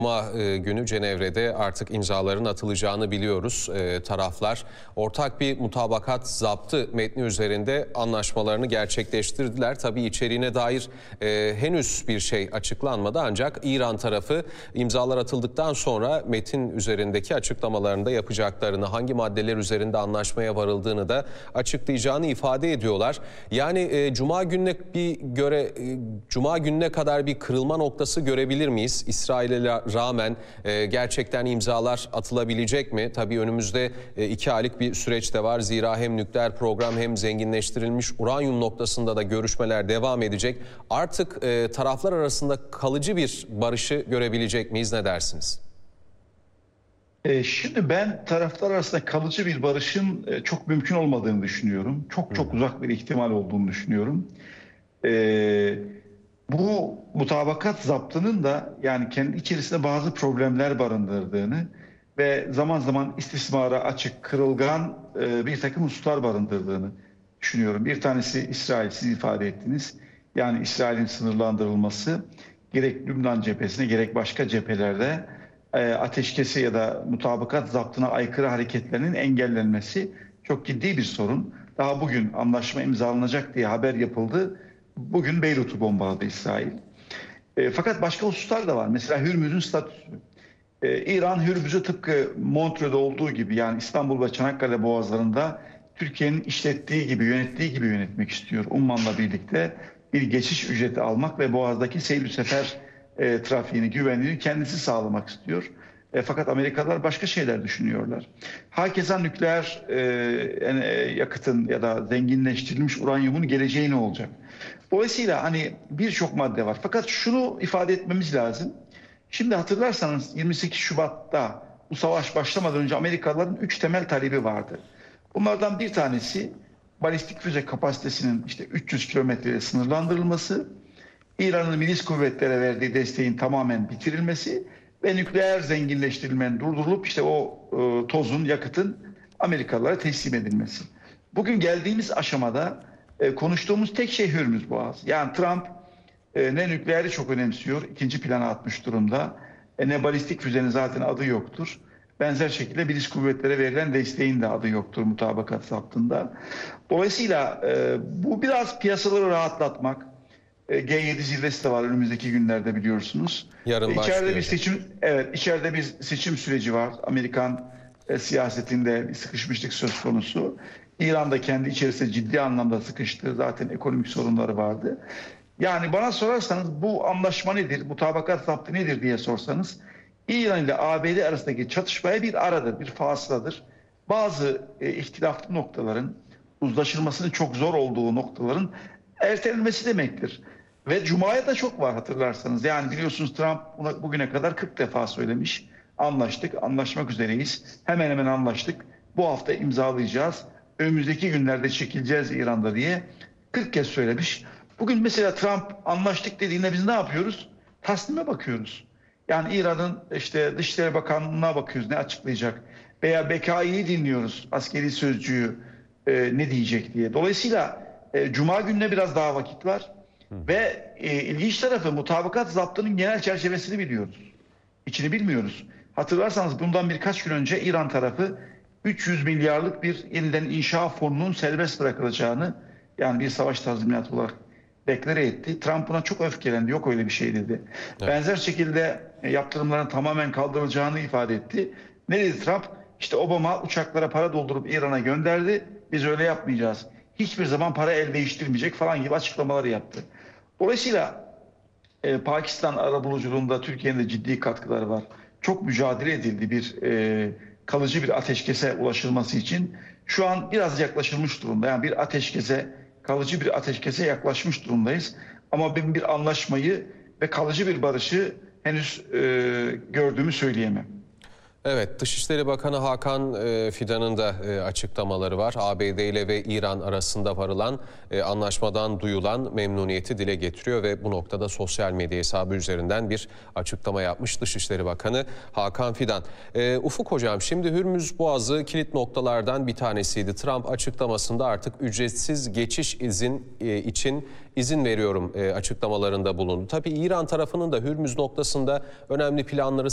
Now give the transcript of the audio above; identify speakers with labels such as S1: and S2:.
S1: Cuma günü Cenevre'de artık imzaların atılacağını biliyoruz. Taraflar ortak bir mutabakat zaptı metni üzerinde anlaşmalarını gerçekleştirdiler. Tabii içeriğine dair henüz bir şey açıklanmadı, ancak İran tarafı imzalar atıldıktan sonra metin üzerindeki açıklamalarını da yapacaklarını, hangi maddeler üzerinde anlaşmaya varıldığını da açıklayacağını ifade ediyorlar. Yani Cuma gününe kadar bir kırılma noktası görebilir miyiz? İsrail'e rağmen gerçekten imzalar atılabilecek mi? Tabii önümüzde 2 aylık bir süreç de var. Zira hem nükleer program hem zenginleştirilmiş uranyum noktasında da görüşmeler devam edecek. Artık taraflar arasında kalıcı bir barışı görebilecek miyiz? Ne dersiniz?
S2: Şimdi ben taraflar arasında kalıcı bir barışın çok mümkün olmadığını düşünüyorum. Çok uzak bir ihtimal olduğunu düşünüyorum. Bu mutabakat zaptının da yani kendi içerisinde bazı problemler barındırdığını ve zaman zaman istismara açık, kırılgan bir takım hususlar barındırdığını düşünüyorum. Bir tanesi İsrail, siz ifade ettiniz. Yani İsrail'in sınırlandırılması, gerek Lübnan cephesine gerek başka cephelerde ateşkesi ya da mutabakat zaptına aykırı hareketlerinin engellenmesi çok ciddi bir sorun. Daha bugün anlaşma imzalanacak diye haber yapıldı. Bugün Beyrut'u bombaladı İsrail. Fakat başka hususlar da var. Mesela Hürmüz'ün statüsü. İran Hürmüz'ü tıpkı Montreux'de olduğu gibi, yani İstanbul ve Çanakkale boğazlarında Türkiye'nin işlettiği gibi, yönettiği gibi yönetmek istiyor. Umman'la birlikte bir geçiş ücreti almak ve boğazdaki seyir sefer trafiğini, güvenliğini kendisi sağlamak istiyor. Fakat Amerikalılar başka şeyler düşünüyorlar. Hakeza nükleer yakıtın ya da zenginleştirilmiş uranyumun geleceği ne olacak? Dolayısıyla hani birçok madde var. Fakat şunu ifade etmemiz lazım. Şimdi hatırlarsanız 28 Şubat'ta bu savaş başlamadan önce Amerikalıların 3 temel talebi vardı. Bunlardan bir tanesi balistik füze kapasitesinin işte 300 kilometreye sınırlandırılması, İran'ın milis kuvvetlere verdiği desteğin tamamen bitirilmesi ve nükleer zenginleştirilmenin durdurulup işte o tozun, yakıtın Amerikalılara teslim edilmesi. Bugün geldiğimiz aşamada konuştuğumuz tek şey Hürmüz Boğazı. Yani Trump ne nükleeri çok önemsiyor, ikinci plana atmış durumda. Ne balistik füzenin zaten adı yoktur. Benzer şekilde milis kuvvetlere verilen desteğin de adı yoktur mutabakat zaptında. Dolayısıyla bu biraz piyasaları rahatlatmak. G7 zirvesi de var önümüzdeki günlerde, biliyorsunuz.
S1: Yarın
S2: İçeride bir seçim, içeride bir seçim süreci var. Amerikan siyasetinde bir sıkışmışlık söz konusu. İran da kendi içerisinde ciddi anlamda sıkıştı. Zaten ekonomik sorunları vardı. Yani bana sorarsanız bu anlaşma nedir, mutabakat zaptı nedir diye sorsanız, İran ile ABD arasındaki çatışmaya bir aradır, bir fasıladır. Bazı ihtilaflı noktaların, uzlaşılmasının çok zor olduğu noktaların ertelenmesi demektir. Ve Cuma'ya da çok var, hatırlarsanız. Yani biliyorsunuz Trump bugüne kadar 40 defa söylemiş. Anlaştık, anlaşmak üzereyiz. Hemen hemen anlaştık. Bu hafta imzalayacağız. Önümüzdeki günlerde çekileceğiz İran'da diye 40 kez söylemiş. Bugün mesela Trump anlaştık dediğinde biz ne yapıyoruz? Tasnime bakıyoruz. Yani İran'ın işte Dışişleri Bakanlığı'na bakıyoruz, ne açıklayacak. Veya BKİ'yi dinliyoruz, askeri sözcüğü ne diyecek diye. Dolayısıyla Cuma gününe biraz daha vakit var. Ve ilginç tarafı, mutabakat zaptının genel çerçevesini biliyoruz. İçini bilmiyoruz. Hatırlarsanız bundan birkaç gün önce İran tarafı 300 milyarlık bir yeniden inşa fonunun serbest bırakılacağını, yani bir savaş tazminatı olarak deklare etti. Trump buna çok öfkelendi. Yok öyle bir şey dedi. Evet. Benzer şekilde yaptırımların tamamen kaldırılacağını ifade etti. Ne dedi Trump? İşte Obama uçaklara para doldurup İran'a gönderdi. Biz öyle yapmayacağız. Hiçbir zaman para el değiştirmeyecek falan gibi açıklamaları yaptı. Dolayısıyla Pakistan arabuluculuğunda Türkiye'nin de ciddi katkıları var. Çok mücadele edildi bir kalıcı bir ateşkese ulaşılması için. Şu an biraz yaklaşılmış durumda. Yani bir ateşkese, kalıcı bir ateşkese yaklaşmış durumdayız. Ama ben bir anlaşmayı ve kalıcı bir barışı henüz gördüğümü söyleyemem.
S1: Evet, Dışişleri Bakanı Hakan Fidan'ın da açıklamaları var. ABD ile ve İran arasında varılan anlaşmadan duyulan memnuniyeti dile getiriyor ve bu noktada sosyal medya hesabı üzerinden bir açıklama yapmış Dışişleri Bakanı Hakan Fidan. Ufuk Hocam, şimdi Hürmüz Boğazı kilit noktalardan bir tanesiydi. Trump açıklamasında artık ücretsiz geçiş için izin veriyorum açıklamalarında bulundu. Tabii İran tarafının da Hürmüz noktasında önemli planları